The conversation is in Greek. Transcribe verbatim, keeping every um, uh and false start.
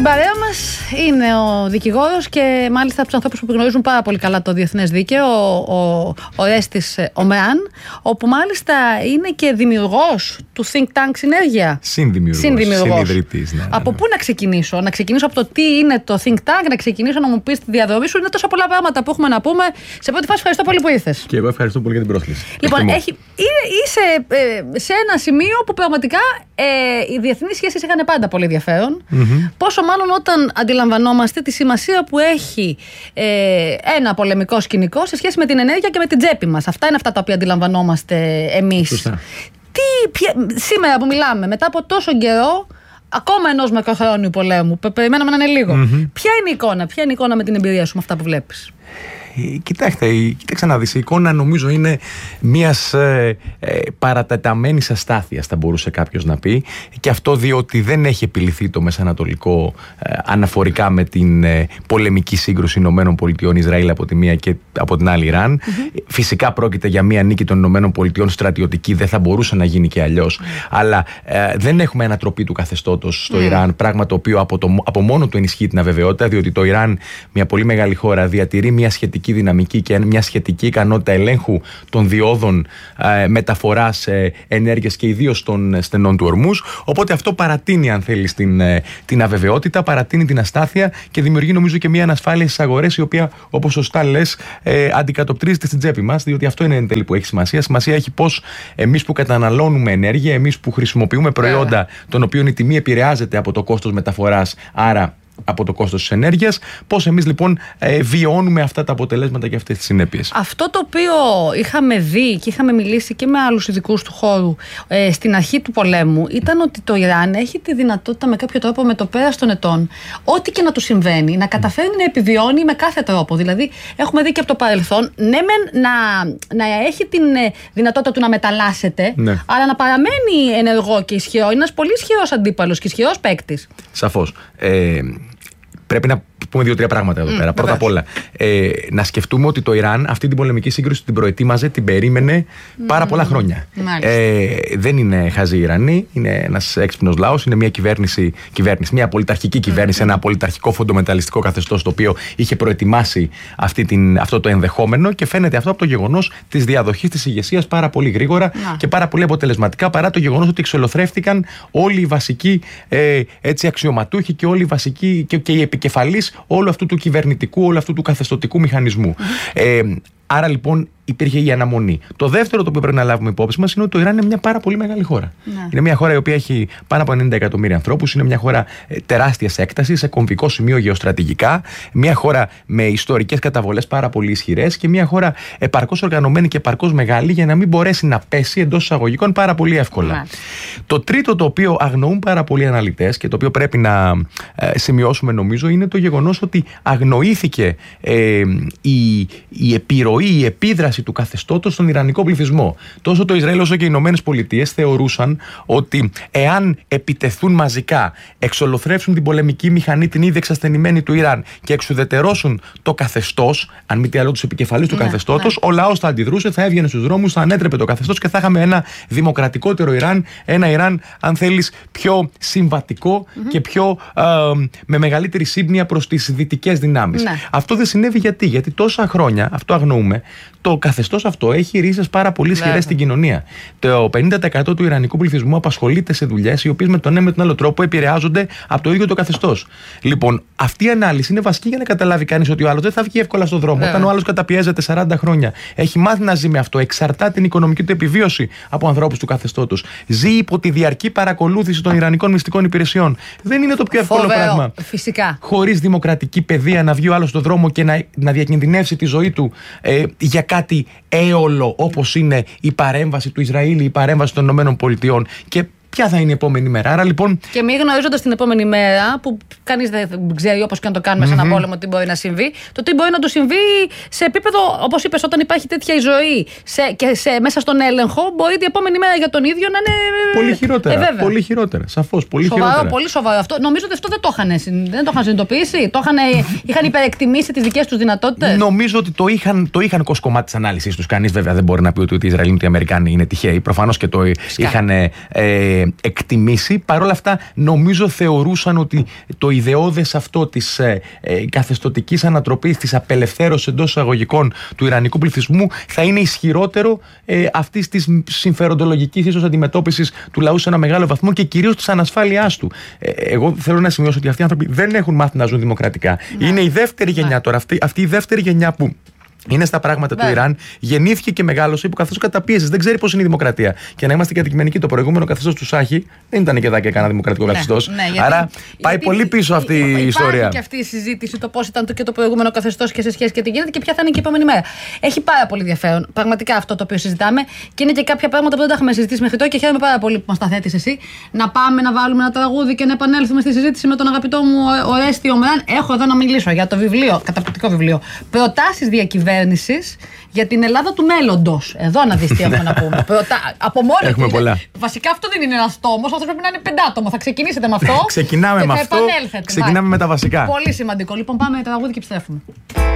παρέα μας είναι ο δικηγόρος και μάλιστα από τους ανθρώπους που γνωρίζουν πάρα πολύ καλά το διεθνές δίκαιο, ο, ο, ο Ρέστης Ομράν, όπου μάλιστα είναι και δημιουργός του Think Tank Συνέργεια. Συνδημιουργός. Συνειδητής. Ναι, ναι, ναι. Από πού να ξεκινήσω, να ξεκινήσω από το τι είναι το Think Tank, να ξεκινήσω να μου πεις τη διαδρομή σου. Είναι τόσα πολλά πράγματα που έχουμε να πούμε. Σε πρώτη φάση, ευχαριστώ πολύ που ήρθες. Και εγώ ευχαριστώ πολύ για την πρόσκληση. Λοιπόν, έχει, είσαι ε, σε ένα σημείο που πραγματικά ε, οι διεθνείς σχέσεις είχαν πάντα πολύ ενδιαφέρον. Mm-hmm. Πόσο μάλλον όταν αντιλαμβανόμαστε τη σημασία που έχει ε, ένα πολεμικό σκηνικό σε σχέση με την ενέργεια και με την τσέπη μας. Αυτά είναι αυτά τα οποία αντιλαμβανόμαστε εμείς. Σωστά. Τι, ποια, σήμερα που μιλάμε, μετά από τόσο καιρό, ακόμα ενός μακροχρόνιου πολέμου, περιμέναμε να είναι λίγο. Mm-hmm. Ποια είναι η εικόνα, ποια είναι η εικόνα με την εμπειρία σου με αυτά που βλέπεις? Κοιτάξτε, κοίταξε να δεις, η εικόνα νομίζω είναι μιας ε, ε, παρατεταμένης αστάθειας, θα μπορούσε κάποιος να πει, και αυτό διότι δεν έχει επιληθεί το Μεσανατολικό ε, αναφορικά με την ε, πολεμική σύγκρουση Ηνωμένων Πολιτειών Ισραήλ από τη μία και από την άλλη Ιράν. Mm-hmm. Φυσικά πρόκειται για μια νίκη των Ηνωμένων Πολιτειών στρατιωτική, δεν θα μπορούσε να γίνει και αλλιώς, mm-hmm. αλλά ε, δεν έχουμε ανατροπή του καθεστώτος στο mm-hmm. Ιράν, πράγμα το οποίο από, το, από μόνο του ενισχύει την αβεβαιότητα, διότι το Ιράν, μια πολύ μεγάλη χώρα, διατηρεί μια σχετική δυναμική και μια σχετική ικανότητα ελέγχου των διόδων ε, μεταφοράς ε, ενέργειας και ιδίως των στενών του Ορμούζ. Οπότε αυτό παρατείνει, αν θέλεις, την, ε, την αβεβαιότητα, παρατείνει την αστάθεια και δημιουργεί, νομίζω, και μια ανασφάλεια στις αγορές, η οποία, όπως σωστά λες, ε, αντικατοπτρίζεται στην τσέπη μας, διότι αυτό είναι εν τέλει που έχει σημασία. Σημασία έχει πώς εμείς που καταναλώνουμε ενέργεια, εμείς που χρησιμοποιούμε προϊόντα των οποίων η τιμή επηρεάζεται από το κόστος μεταφοράς, άρα από το κόστος της ενέργειας, πώς εμείς λοιπόν ε, βιώνουμε αυτά τα αποτελέσματα και αυτές τις συνέπειες. Αυτό το οποίο είχαμε δει και είχαμε μιλήσει και με άλλους ειδικούς του χώρου ε, στην αρχή του πολέμου, ήταν ότι το Ιράν έχει τη δυνατότητα με κάποιο τρόπο, με το πέρας των ετών, ό,τι και να του συμβαίνει, να καταφέρνει να επιβιώνει με κάθε τρόπο. Δηλαδή, έχουμε δει και από το παρελθόν, ναι, μεν να, να έχει την δυνατότητα του να μεταλλάσσεται, ναι, αλλά να παραμένει ενεργό και ισχυρό. Είναι ένας πολύ ισχυρός αντίπαλος και ισχυρός παίκτης. Σαφώς. Ε, πρέπει να πούμε δύο-τρία πράγματα εδώ mm, πέρα. Πρώτα απ' όλα, ε, να σκεφτούμε ότι το Ιράν αυτή την πολεμική σύγκρουση την προετοίμαζε, την περίμενε πάρα mm, πολλά χρόνια. Ε, δεν είναι χαζοί Ιρανοί, είναι ένας έξυπνος λαός, είναι μια κυβέρνηση, κυβέρνηση μια πολιταρχική κυβέρνηση, mm, ένα πολιταρχικό φοντομεταλλιστικό καθεστώς, το οποίο είχε προετοιμάσει αυτή την, αυτό το ενδεχόμενο, και φαίνεται αυτό από το γεγονός της διαδοχής της ηγεσίας πάρα πολύ γρήγορα mm. και πάρα πολύ αποτελεσματικά, παρά το γεγονός ότι εξολοθρεύτηκαν όλοι οι βασικοί ε, έτσι, αξιωματούχοι και όλοι οι βασικοί και, και οι επικεφαλείς όλου αυτού του κυβερνητικού, όλου αυτού του καθεστωτικού μηχανισμού. Mm-hmm. Ε, άρα λοιπόν υπήρχε η αναμονή. Το δεύτερο το οποίο πρέπει να λάβουμε υπόψη μας είναι ότι το Ιράν είναι μια πάρα πολύ μεγάλη χώρα. Ναι. Είναι μια χώρα η οποία έχει πάνω από ενενήντα εκατομμύρια ανθρώπους, είναι μια χώρα ε, τεράστιας έκτασης, σε κομβικό σημείο γεωστρατηγικά, μια χώρα με ιστορικές καταβολές πάρα πολύ ισχυρές και μια χώρα επαρκώς οργανωμένη και επαρκώς μεγάλη για να μην μπορέσει να πέσει εντός εισαγωγικών πάρα πολύ εύκολα. Ναι. Το τρίτο το οποίο αγνοούν πάρα πολλοί αναλυτές και το οποίο πρέπει να ε, σημειώσουμε, νομίζω, είναι το γεγονός ότι αγνοήθηκε ε, η, η επιρροή, η επίδραση του καθεστώτος στον ιρανικό πληθυσμό. Τόσο το Ισραήλ όσο και οι Ηνωμένες Πολιτείες θεωρούσαν ότι εάν επιτεθούν μαζικά, εξολοθρεύσουν την πολεμική μηχανή, την ήδη εξασθενημένη του Ιράν, και εξουδετερώσουν το καθεστώς, αν μη τι άλλο τους επικεφαλείς του ναι, καθεστώτος, ναι, ο λαός θα αντιδρούσε, θα έβγαινε στους δρόμους, θα ανέτρεπε το καθεστώς και θα είχαμε ένα δημοκρατικότερο Ιράν, ένα Ιράν, αν θέλεις, πιο συμβατικό mm-hmm. και πιο ε, με μεγαλύτερη σύμπνοια προς τις δυτικές δυνάμεις. Ναι. Αυτό δεν συνέβη γιατί, γιατί τόσα χρόνια, αυτό αγνοούμε, το καθεστώς αυτό έχει ρίζες πάρα πολύ ισχυρές στην κοινωνία. Το πενήντα τοις εκατό του ιρανικού πληθυσμού απασχολείται σε δουλειές οι οποίες με τον ένα με τον άλλο τρόπο επηρεάζονται από το ίδιο το καθεστώς. Λοιπόν, αυτή η ανάλυση είναι βασική για να καταλάβει κανείς ότι ο άλλος δεν θα βγει εύκολα στον δρόμο. Yeah. Όταν ο άλλος καταπιέζεται σαράντα χρόνια, έχει μάθει να ζει με αυτό, εξαρτά την οικονομική του επιβίωση από ανθρώπους του καθεστώτος, ζει υπό τη διαρκή παρακολούθηση των ιρανικών μυστικών υπηρεσιών. Δεν είναι το πιο εύκολο Φοβερό. πράγμα. Φυσικά. Χωρίς δημοκρατική παιδεία να βγει ο άλλος στον δρόμο και να, να διακινδυνεύσει τη ζωή του ε, για κάτι έολο όπως είναι η παρέμβαση του Ισραήλ, η παρέμβαση των Ηνωμένων Πολιτειών. Και ποια θα είναι η επόμενη μέρα. Άρα λοιπόν. Και μη γνωρίζοντας την επόμενη μέρα, που κανείς δεν ξέρει, όπως και να το κάνουμε mm-hmm. σε ένα πόλεμο, τι μπορεί να συμβεί, το τι μπορεί να του συμβεί σε επίπεδο, όπως είπες, όταν υπάρχει τέτοια η ζωή σε, και σε, μέσα στον έλεγχο, μπορεί η επόμενη μέρα για τον ίδιο να είναι. Πολύ χειρότερα. Ε, πολύ χειρότερα. Σαφώς. Πολύ σοβαρό, χειρότερα. Πολύ σοβαρό αυτό. Νομίζω ότι αυτό δεν το είχαν, δεν το είχαν συνειδητοποιήσει. Το είχαν, είχαν υπερεκτιμήσει τις δικές τους δυνατότητες. Νομίζω ότι το είχαν, το είχαν ως κομμάτι της ανάλυσης τους. Κανείς βέβαια δεν μπορεί να πει ότι οι Ισραηλοί και οι Αμερικάνοι είναι τυχαίοι. Προφανώς και το είχαν. Ε, εκτιμήσει. Παρ' όλα αυτά, νομίζω θεωρούσαν ότι το ιδεώδες αυτό της ε, ε, καθεστωτικής ανατροπής, της απελευθέρωσης εντός εισαγωγικών του ιρανικού πληθυσμού θα είναι ισχυρότερο ε, αυτής της συμφεροντολογικής ίσως αντιμετώπισης του λαού σε ένα μεγάλο βαθμό και κυρίως της ανασφάλειάς του. Ε, εγώ θέλω να σημειώσω ότι αυτοί οι άνθρωποι δεν έχουν μάθει να ζουν δημοκρατικά. Ναι. Είναι η δεύτερη γενιά ναι. τώρα, αυτή, αυτή η δεύτερη γενιά που είναι στα πράγματα ναι. του Ιράν, γεννήθηκε και μεγάλωσε υπό καθεστώς καταπίεσης. Δεν ξέρει πώς είναι η δημοκρατία. Και να είμαστε και αντικειμενικοί, το προηγούμενο καθεστώς του Σάχη δεν ήταν και εδώ και κανένα δημοκρατικό καθεστώς. Ναι, ναι, γιατί, άρα πάει γιατί, πολύ πίσω αυτή η, η ιστορία. Υπάρχει και αυτή η συζήτηση, το πώς ήταν το, και το προηγούμενο καθεστώς και σε σχέση και τι γίνεται και ποια θα είναι και η επόμενη μέρα. Έχει πάρα πολύ ενδιαφέρον. Πραγματικά αυτό το οποίο συζητάμε και είναι και κάποια πράγματα που δεν τα έχουμε συζητήσει μέχρι τώρα και χαίρομαι πάρα πολύ που μας τα θέτεις εσύ. Να πάμε να βάλουμε ένα τραγούδι και να επανέλθουμε στη συζήτηση με τον αγαπητό μου Ορέστη Ομράν. Έχω εδώ να μιλήσω για το βιβλίο, καταπληκτικό βιβλίο. Προτάσεις διακυβέρνησης για την Ελλάδα του μέλλοντος. Εδώ να δεις τι έχουμε να πούμε. Προτα... Από μόνο έχουμε πολλά. Βασικά αυτό δεν είναι ένας τόμος, αυτό πρέπει να είναι πεντάτομο. Θα ξεκινήσετε με αυτό. Ξεκινάμε με αυτό. Ξεκινάμε με τα βασικά. Πολύ σημαντικό. Λοιπόν, πάμε τραγούδι και επιστρέφουμε.